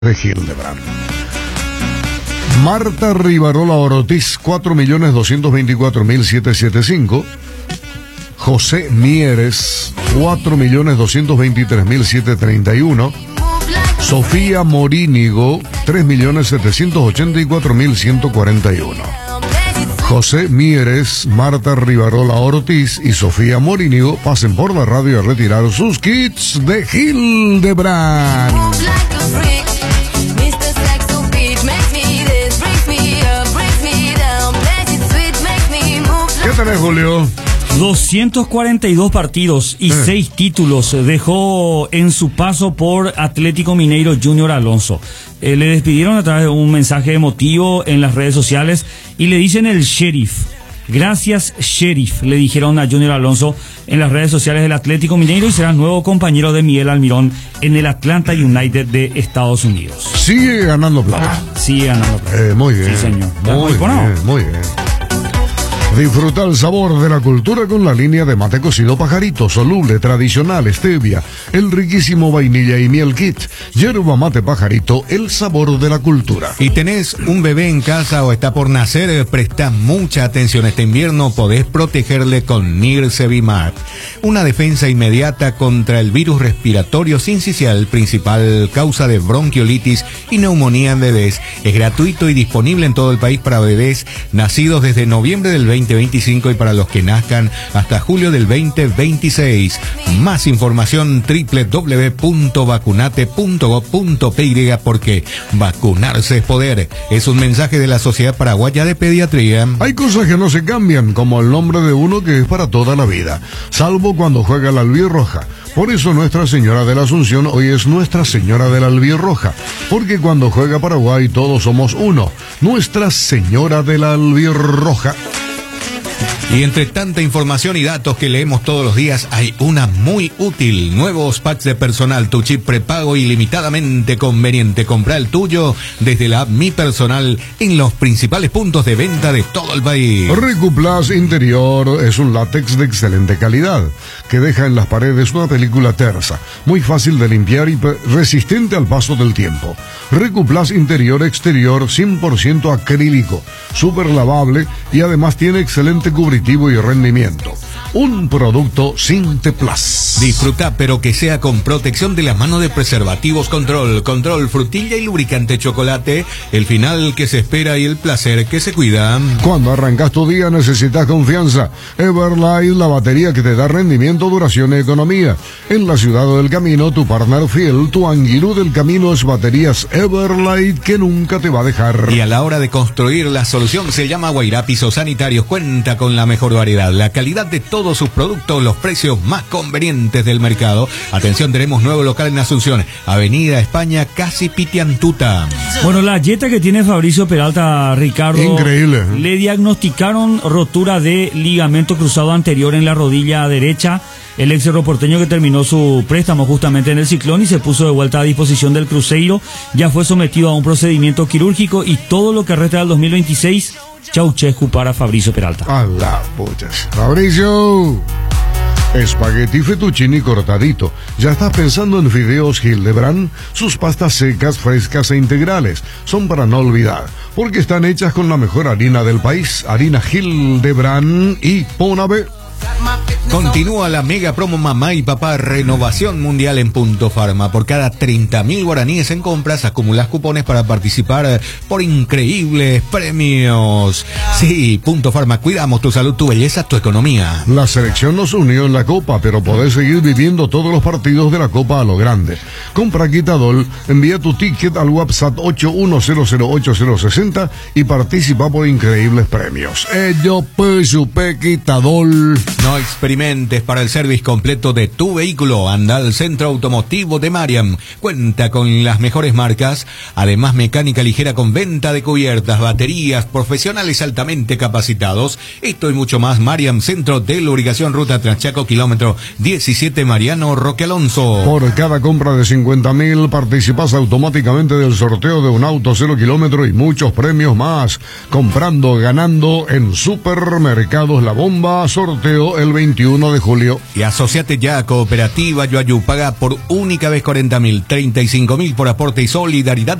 de Hildebrand. Marta Rivarola Ortiz, 4.224.775. José Mieres, 4.223.731. Sofía Morínigo, 3.784.141. José Mieres, Marta Rivarola Ortiz y Sofía Morínigo pasen por la radio a retirar sus kits de Hildebrand. ¿Qué tenés, Julio? 242 partidos y 6 títulos dejó en su paso por Atlético Mineiro Junior Alonso. Le despidieron a través de un mensaje emotivo en las redes sociales y le dicen el sheriff. Gracias, sheriff, le dijeron a Junior Alonso en las redes sociales del Atlético Mineiro, y será el nuevo compañero de Miguel Almirón en el Atlanta United de Estados Unidos. Sigue ganando plata. Sigue ganando plata. Muy bien. Sí, señor. Muy bien. Disfruta el sabor de la cultura con la línea de mate cocido Pajarito, soluble, tradicional, stevia, el riquísimo vainilla y miel kit. Yerba mate Pajarito, el sabor de la cultura. Y tenés un bebé en casa o está por nacer, presta mucha atención este invierno, podés protegerle con Nirsevimab. Una defensa inmediata contra el virus respiratorio sincicial, principal causa de bronquiolitis y neumonía en bebés. Es gratuito y disponible en todo el país para bebés nacidos desde noviembre del 2025 y para los que nazcan hasta julio del 2026. Más información www.vacunate.gov.py, porque vacunarse es poder. Es un mensaje de la Sociedad Paraguaya de Pediatría. Hay cosas que no se cambian, como el nombre de uno que es para toda la vida, salvo cuando juega la albirroja. Por eso Nuestra Señora de la Asunción hoy es Nuestra Señora de la Albirroja, porque cuando juega Paraguay todos somos uno. Nuestra Señora de la Albirroja. Y entre tanta información y datos que leemos todos los días, hay una muy útil. Nuevos packs de personal, tu chip prepago ilimitadamente conveniente. Compra el tuyo desde la app Mi Personal en los principales puntos de venta de todo el país. Recuplas Interior es un látex de excelente calidad que deja en las paredes una película tersa, muy fácil de limpiar y resistente al paso del tiempo. Recuplas Interior Exterior 100% acrílico, súper lavable y además tiene excelente cubritivo y rendimiento. Un producto Sinte Plus. Disfruta, pero que sea con protección de la mano de preservativos Control. Control frutilla y lubricante chocolate. El final que se espera y el placer que se cuida. Cuando arrancas tu día necesitas confianza. Everlight, la batería que te da rendimiento, duración y economía. En la ciudad del camino, tu partner fiel, tu anguilú del camino es baterías Everlight que nunca te va a dejar. Y a la hora de construir, la solución se llama Guairá Pisos Sanitarios. Cuenta con la mejor variedad, la calidad de todos sus productos, los precios más convenientes del mercado. Atención, tenemos nuevo local en Asunción, Avenida España, casi Pitiantuta. Bueno, la yeta que tiene Fabricio Peralta, Ricardo, increíble. Le diagnosticaron rotura de ligamento cruzado anterior en la rodilla derecha. El ex cerroporteño, que terminó su préstamo justamente en el Ciclón y se puso de vuelta a disposición del Cruzeiro, ya fue sometido a un procedimiento quirúrgico, y todo lo que resta del 2026, Ceausescu para Fabricio Peralta. A la puta. Fabricio, espagueti fettuccini cortadito. ¿Ya estás pensando en fideos Hildebrand? Sus pastas secas, frescas e integrales son para no olvidar, porque están hechas con la mejor harina del país, harina Hildebrand y Ponave. Continúa la mega promo Mamá y Papá Renovación Mundial en Punto Farma. Por cada 30.000 guaraníes en compras acumulas cupones para participar por increíbles premios. Sí, Punto Farma, cuidamos tu salud, tu belleza, tu economía. La selección nos unió en la Copa, pero podés seguir viviendo todos los partidos de la Copa a lo grande. Compra Quitadol, envía tu ticket al WhatsApp 81008060 y participa por increíbles premios. Yo pues supe Quitadol. No experimentes para el service completo de tu vehículo. Anda al Centro Automotivo de Mariam. Cuenta con las mejores marcas, además mecánica ligera con venta de cubiertas, baterías, profesionales altamente capacitados. Esto y mucho más. Mariam, Centro de Lubricación, Ruta Transchaco, kilómetro 17, Mariano Roque Alonso. Por cada compra de 50.000 participas automáticamente del sorteo de un auto 0 kilómetro y muchos premios más. Comprando, ganando en Supermercados La Bomba, sorteo sorteo el 21 de julio. Y asociate ya a Cooperativa Yoayu. Paga por única vez 40.000, 35.000 por aporte y solidaridad